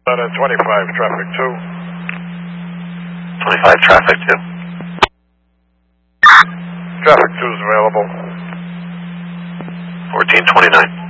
25, traffic 2. 25, traffic 2. Traffic 2 is available. 1429.